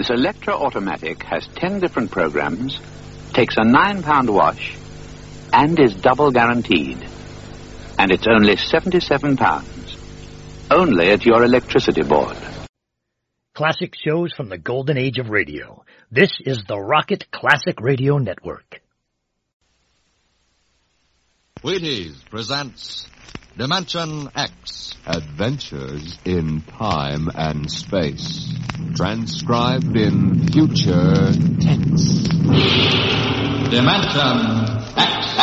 This Electra automatic has 10 different programs, takes a £9 wash, and is double guaranteed. And it's only £77. Only at your electricity board. Classic shows from the golden age of radio. This is the Rocket Classic Radio Network. Wheaties presents Dimension X. Adventures in time and space. Transcribed in future tense. Dimension X.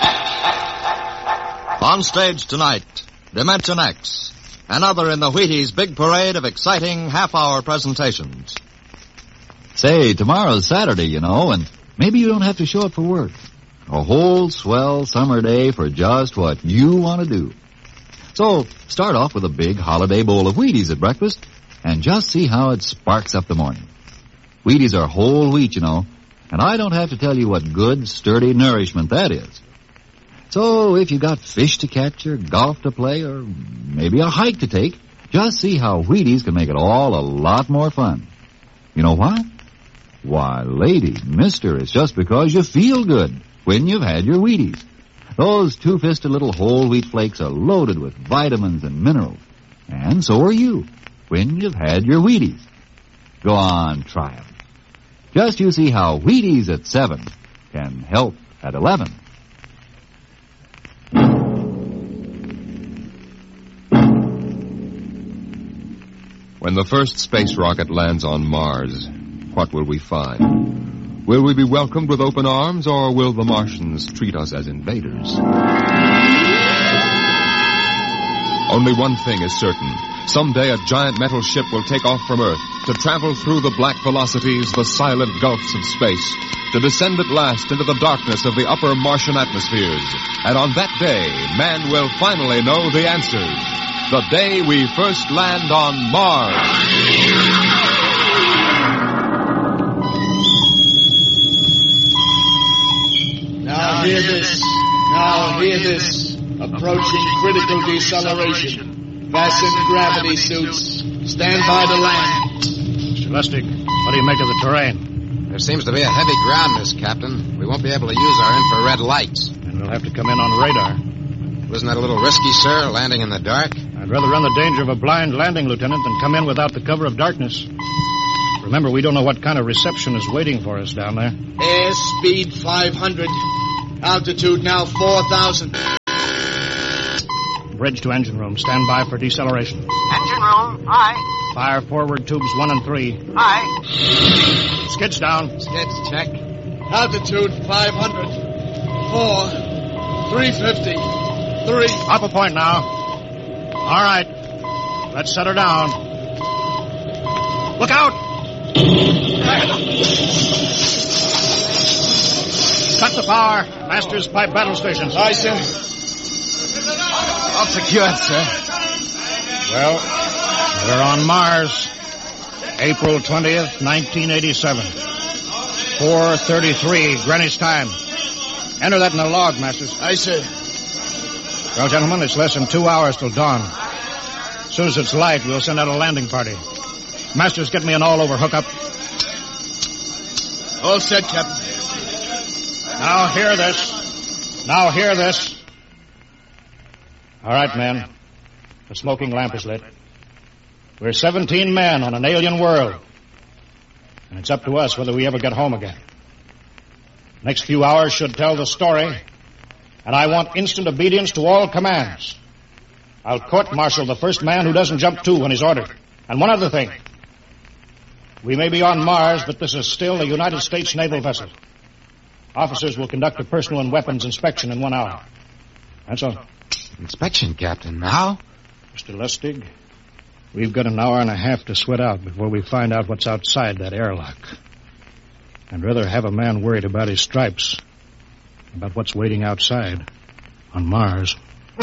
On stage tonight, Dimension X. Another in the Wheaties big parade of exciting half-hour presentations. Say, tomorrow's Saturday, you know, and maybe you don't have to show up for work. A whole swell summer day for just what you want to do. So, start off with a big holiday bowl of Wheaties at breakfast, and just see how it sparks up the morning. Wheaties are whole wheat, you know, and I don't have to tell you what good, sturdy nourishment that is. So, if you got fish to catch, or golf to play, or maybe a hike to take, just see how Wheaties can make it all a lot more fun. You know why? Why, lady, mister, it's just because you feel good when you've had your Wheaties. Those two-fisted little whole wheat flakes are loaded with vitamins and minerals. And so are you when you've had your Wheaties. Go on, try 'em. Just you see how Wheaties at 7 can help at 11. When the first space rocket lands on Mars, what will we find? Will we be welcomed with open arms, or will the Martians treat us as invaders? Only one thing is certain. Someday a giant metal ship will take off from Earth to travel through the black velocities, the silent gulfs of space, to descend at last into the darkness of the upper Martian atmospheres. And on that day, man will finally know the answers. The day we first land on Mars. Now hear this. Now hear this. Approaching critical deceleration. Fasten gravity suits. Stand by to land. Mr. Lustig, what do you make of the terrain? There seems to be a heavy ground, Miss Captain. We won't be able to use our infrared lights. And we'll have to come in on radar. Wasn't that a little risky, sir, landing in the dark? I'd rather run the danger of a blind landing, Lieutenant, than come in without the cover of darkness. Remember, we don't know what kind of reception is waiting for us down there. Airspeed 500. Altitude now 4,000. Bridge to engine room. Stand by for deceleration. Engine room, aye. Fire forward tubes 1 and 3. Aye. Skids down. Skids check. Altitude 500. 4. 350. 3. Up a point now. All right. Let's set her down. Look out! Cut the power. Masters Pipe Battle Station. Aye, sir. All secured, sir. Well, we're on Mars. April 20th, 1987. 4:33 Greenwich time. Enter that in the log, Masters. Aye, sir. Well, gentlemen, it's less than 2 hours till dawn. As soon as it's light, we'll send out a landing party. Masters, get me an all-over hookup. All set, Captain. Now hear this. Now hear this. All right, men. The smoking lamp is lit. We're 17 men on an alien world. And it's up to us whether we ever get home again. Next few hours should tell the story. And I want instant obedience to all commands. I'll court-martial the first man who doesn't jump to when he's ordered. And one other thing. We may be on Mars, but this is still a United States naval vessel. Officers will conduct a personal and weapons inspection in 1 hour. That's all. Inspection, Captain. Now? Mr. Lustig, we've got an hour and a half to sweat out before we find out what's outside that airlock. I'd rather have a man worried about his stripes than about what's waiting outside on Mars.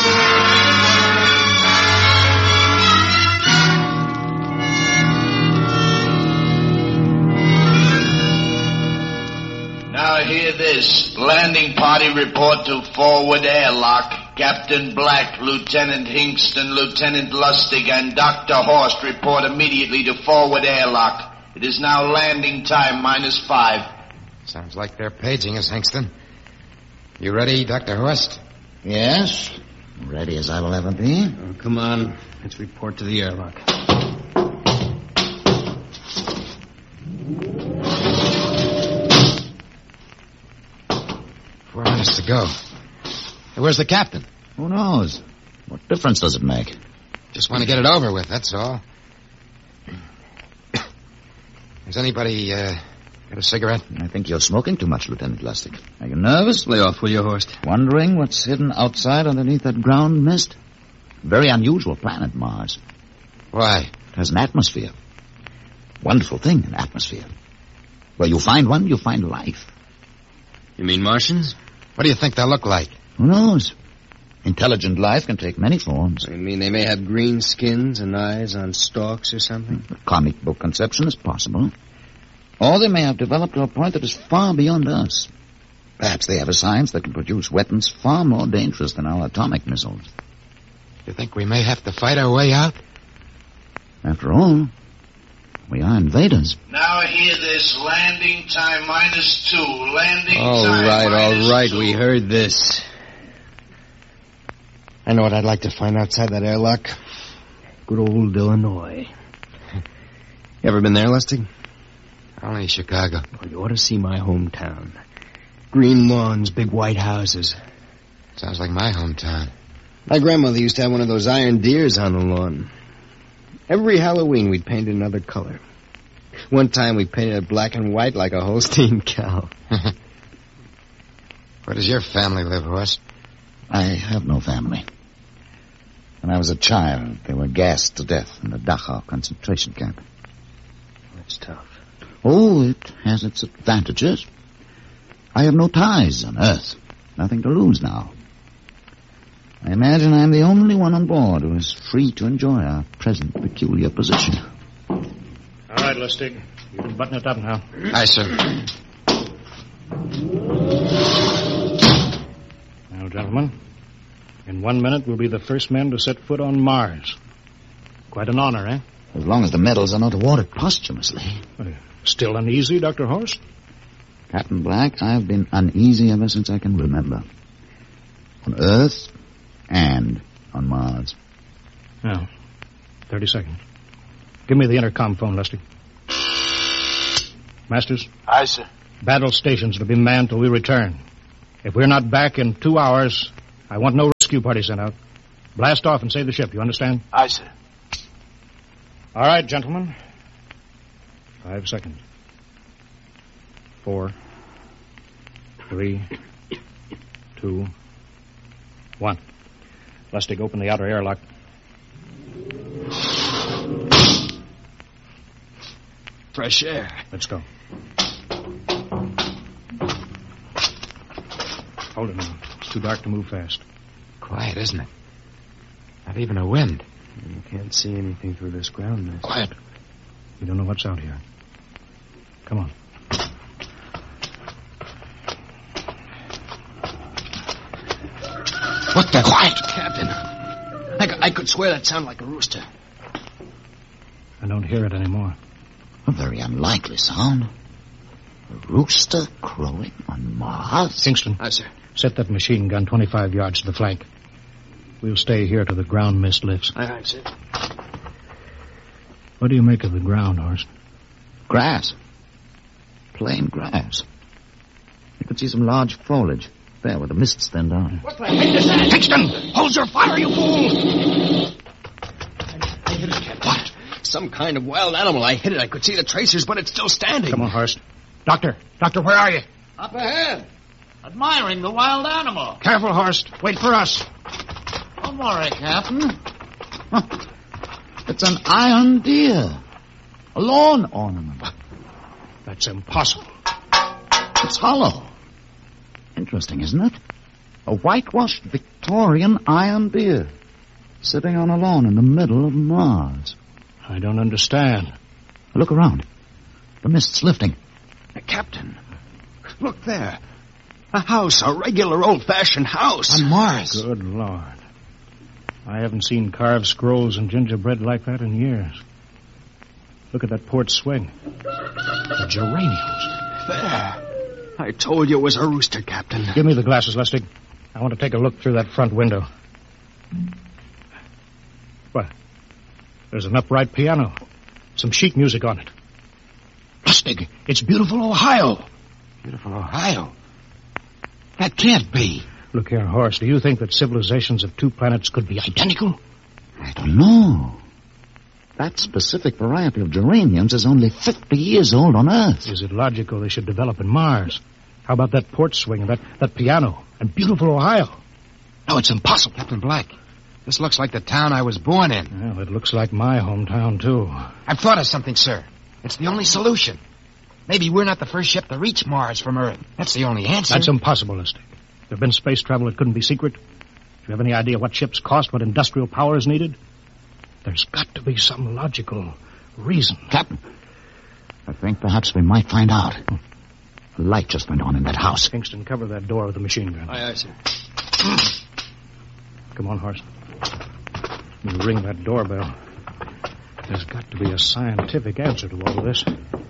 Now hear this. Landing party report to forward airlock. Captain Black, Lieutenant Hingston, Lieutenant Lustig, and Dr. Horst report immediately to forward airlock. It is now landing time -5. Sounds like they're paging us, Hingston. You ready, Dr. Horst? Yes. Ready as I will ever be. Oh, come on. Let's report to the airlock. Four minutes to go. Hey, where's the captain? Who knows? What difference does it make? Just want to get it over with, that's all. Has anybody got a cigarette? I think you're smoking too much, Lieutenant Lustig. Are you nervous? Lay off, will you, Horst? Wondering what's hidden outside underneath that ground mist? Very unusual planet, Mars. Why? It has an atmosphere. Wonderful thing, an atmosphere. Where you find one, you find life. You mean Martians? What do you think they'll look like? Who knows? Intelligent life can take many forms. You mean they may have green skins and eyes on stalks or something? The comic book conception is possible. Or they may have developed to a point that is far beyond us. Perhaps they have a science that can produce weapons far more dangerous than our atomic missiles. You think we may have to fight our way out? After all, we are invaders. Now hear this. Landing time -2. Landing All time right. -2. We heard this. I know what I'd like to find outside that airlock. Good old Illinois. You ever been there, Lustig? Only Chicago. Well, you ought to see my hometown. Green lawns, big white houses. Sounds like my hometown. My grandmother used to have one of those iron deers on the lawn. Every Halloween we'd paint it another color. One time we painted it black and white like a Holstein cow. Where does your family live, Horst? I have no family. When I was a child, they were gassed to death in the Dachau concentration camp. That's tough. Oh, it has its advantages. I have no ties on Earth. Nothing to lose now. I imagine I'm the only one on board who is free to enjoy our present peculiar position. All right, Lustig. You can button it up now. Aye, sir. Now, gentlemen, in 1 minute we'll be the first men to set foot on Mars. Quite an honor, eh? As long as the medals are not awarded posthumously. Still uneasy, Dr. Horst? Captain Black, I've been uneasy ever since I can remember. On Earth and on Mars. Now, 30 seconds. Give me the intercom phone, Lustig. Masters? Aye, sir. Battle stations will be manned till we return. If we're not back in 2 hours, I want no rescue party sent out. Blast off and save the ship, you understand? Aye, sir. All right, gentlemen. 5 seconds. 4, 3, 2, 1. Lustig, open the outer airlock. Fresh air. Let's go. Hold it now. It's too dark to move fast. Quiet, isn't it? Not even a wind. You can't see anything through this ground mist. Quiet. You don't know what's out here. Come on. What the... Quiet, Captain. I could swear that sounded like a rooster. I don't hear it anymore. A very unlikely sound. A rooster crowing on Mars? Kingston. Aye, sir. Set that machine gun 25 yards to the flank. We'll stay here till the ground mist lifts. Aye, sir. What do you make of the ground, Horst? Grass. Plain grass. You could see some large foliage there where the mists thin down. What the heck is that? Kingston! Hold your fire, you fool! I hit it, Captain. What? Some kind of wild animal. I hit it. I could see the tracers, but it's still standing. Come on, Horst. Doctor, where are you? Up ahead. Admiring the wild animal. Careful, Horst. Wait for us. Don't worry, Captain. Huh. It's an iron deer. A lawn ornament. That's impossible. It's hollow. Interesting, isn't it? A whitewashed Victorian iron deer sitting on a lawn in the middle of Mars. I don't understand. Look around. The mist's lifting. Captain, look there. A house, a regular old-fashioned house. On Mars. Good Lord. I haven't seen carved scrolls and gingerbread like that in years. Look at that port swing. The geraniums. There. I told you it was a rooster, Captain. Give me the glasses, Lustig. I want to take a look through that front window. What? There's an upright piano. Some sheet music on it. Lustig, it's beautiful Ohio. Beautiful Ohio? That can't be. Look here, Horace, do you think that civilizations of two planets could be identical? I don't know. That specific variety of geraniums is only 50 years old on Earth. Is it logical they should develop in Mars? How about that port swing and that piano and beautiful Ohio? No, it's impossible. Captain Black, this looks like the town I was born in. Well, it looks like my hometown, too. I've thought of something, sir. It's the only solution. Maybe we're not the first ship to reach Mars from Earth. That's the only answer. That's impossible, Lustig. If there'd been space travel, it couldn't be secret. Do you have any idea what ships cost, what industrial power is needed? There's got to be some logical reason. Captain, I think perhaps we might find out. A light just went on in that house. Kingston, cover that door with the machine gun. Aye, sir. Come on, Horace. You ring that doorbell. There's got to be a scientific answer to all of this.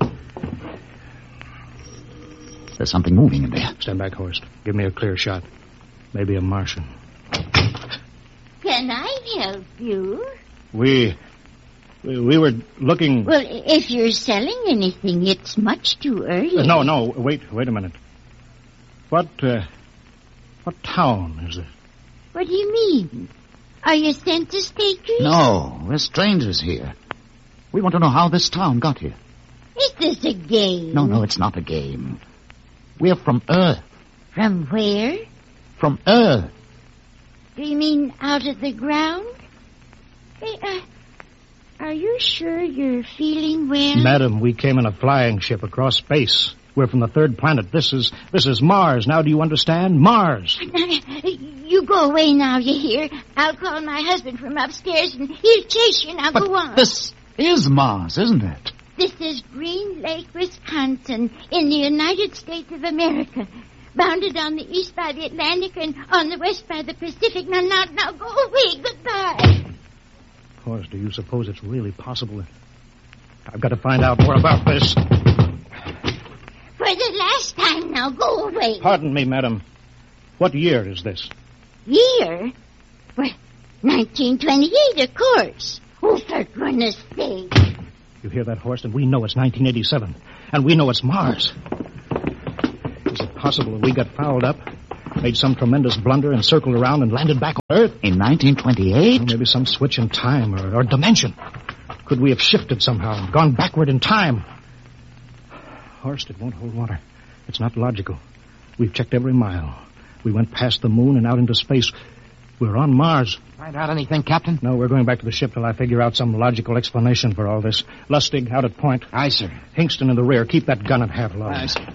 There's something moving in there. Stand back, Horace. Give me a clear shot. Maybe a Martian. Can I help you? We were looking... Well, if you're selling anything, it's much too early. No, wait a minute. What town is this? What do you mean? Are you census takers? No, we're strangers here. We want to know how this town got here. Is this a game? No, it's not a game. We're from Earth. From where? From Earth. Do you mean out of the ground? Hey, are you sure you're feeling well? Madam, we came in a flying ship across space. We're from the third planet. This is Mars. Now do you understand? Mars. You go away now, you hear? I'll call my husband from upstairs and he'll chase you. Now go on. This is Mars, isn't it? This is Green Lake, Wisconsin, in the United States of America. Bounded on the east by the Atlantic and on the west by the Pacific. Now, go away. Goodbye. Of course, do you suppose it's really possible? I've got to find out more about this. For the last time now, go away. Pardon me, madam. What year is this? Year? Well, 1928, of course. Oh, for goodness sake. You hear that, Horst? And we know it's 1987. And we know it's Mars. Is it possible that we got fouled up, made some tremendous blunder, and circled around and landed back on Earth? In 1928? Well, maybe some switch in time or dimension. Could we have shifted somehow and gone backward in time? Horst, it won't hold water. It's not logical. We've checked every mile. We went past the moon and out into space. We're on Mars. Find out anything, Captain? No, we're going back to the ship till I figure out some logical explanation for all this. Lustig, out at point. Aye, sir. Hingston in the rear. Keep that gun at half load. Aye, sir.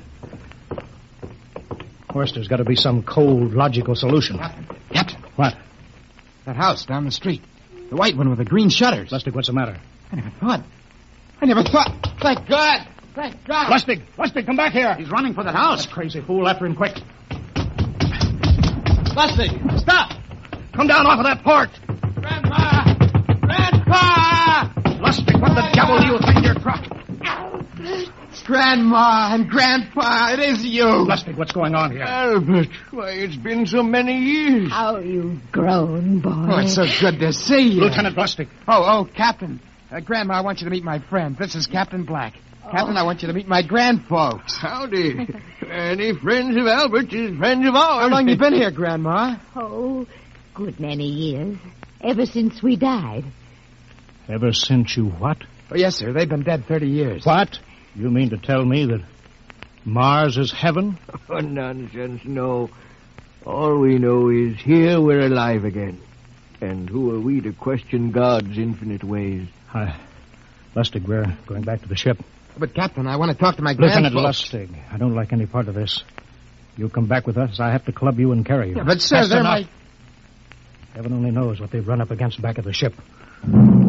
Horst, there's got to be some cold, logical solution. Captain. What? That house down the street. The white one with the green shutters. Lustig, what's the matter? I never thought. Thank God. Thank God. Lustig, come back here. He's running for that house. That crazy fool, after him quick. Lustig, stop. Come down off of that port. Grandpa! Lustig, what the devil do you think you're trying? Grandma and Grandpa, it is you. Lustig, what's going on here? Albert, why, it's been so many years. How you've grown, boy. Oh, it's so good to see you. Lieutenant Lustig. Oh, Captain. Grandma, I want you to meet my friend. This is Captain Black. Captain, I want you to meet my grandfolks. Howdy. Any friends of Albert's is friends of ours. How long you been here, Grandma? Oh, good many years. Ever since we died. Ever since you what? Oh, yes, sir. They've been dead 30 years. What? You mean to tell me that Mars is heaven? Oh, nonsense, no. All we know is here we're alive again. And who are we to question God's infinite ways? Lustig, we're going back to the ship. But, Captain, I want to talk to my Lieutenant grandfolks. Lustig, I don't like any part of this. You come back with us, I have to club you and carry you. Yeah, but, sir, they're my... Heaven only knows what they've run up against back at the ship.